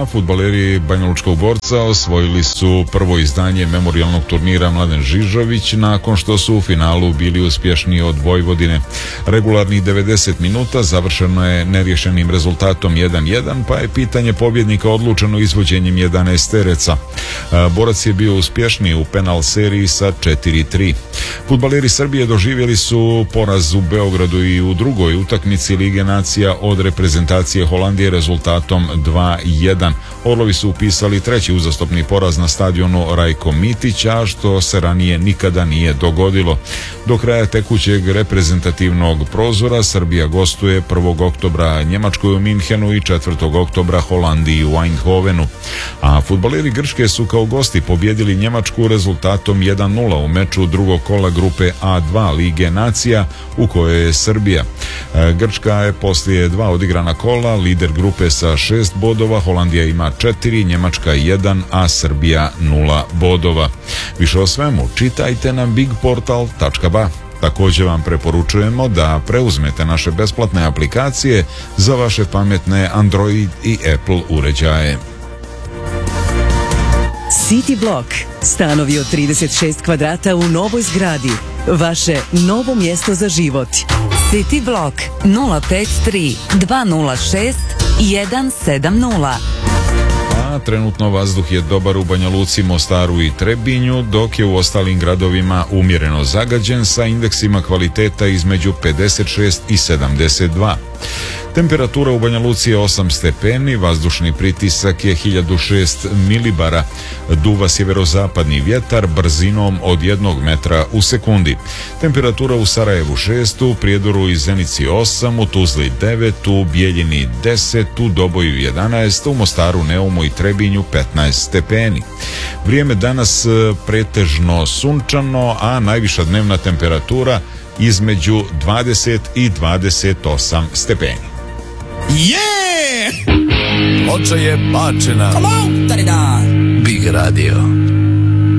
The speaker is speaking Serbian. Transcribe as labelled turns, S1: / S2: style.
S1: fudbaleri Banjalučkog Borca osvojili su prvo izdanje memorijalnog turnira Mladen Žižović nakon što su u finalu bili uspješniji od Vojvodine. Regularnih 90 minuta završeno je neriješenim rezultatom 1-1, pa je pitanje pobjednika odlučeno izvođenjem 11 tereca. Borac je bio uspješniji u penal seriji sa 4-3. Fudbaleri Srbije doživjeli su poraz u Beogradu i u drugoj utakmici Lige nacija od reprezentacije Holandije rezultatom 2-1. Orlovi su upisali treći uzastopni poraz na stadionu Rajko Mitića, što se ranije nikada nije dogodilo. Do kraja tekućeg reprezentativnog prozora Srbija gostuje 1. oktobra Njemačkoj u Minhenu i 4. oktobra Holandiji u Eindhovenu. A fudbaleri Grčke su kao gosti pobjedili Njemačku rezultatom 1-0 u meču drugog kola grupe A2 Lige nacija u kojoj je Srbija. Grčka je poslije 2 odigrana kola lider grupe sa 6 bodova, Holandija ima 4, Njemačka 1, a Srbija 0 bodova. Više o svemu čitajte na bigportal.ba. Također vam preporučujemo da preuzmete naše besplatne aplikacije za vaše pametne Android i Apple uređaje.
S2: City Block. Stanovi od 36 kvadrata u novoj zgradi. Vaše novo mjesto za život.
S3: City Block 053 206 170.
S1: A trenutno vazduh je dobar u Banja Luci, Mostaru i Trebinju, dok je u ostalim gradovima umjereno zagađen sa indeksima kvaliteta između 56 i 72. Temperatura u Banja Luci je 8 stepeni, vazdušni pritisak je 1006 milibara, duva sjeverozapadni vjetar brzinom od 1 metra u sekundi. Temperatura u Sarajevu 6, u Prijedoru i Zenici 8, u Tuzli 9, u Bijeljini 10, u Doboju 11, u Mostaru, Neumu i Trebinju 15 stepeni. Vrijeme danas pretežno sunčano, a najviša dnevna temperatura između 20 i 28 stepeni.
S4: Yeah! Oča je bačena.
S5: Come on, Big Radio.